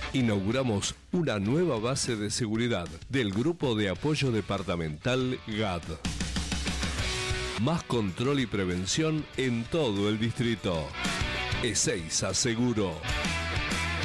Inauguramos una nueva base de seguridad del Grupo de Apoyo Departamental GAD. Más control y prevención en todo el distrito. Ezeiza Seguro.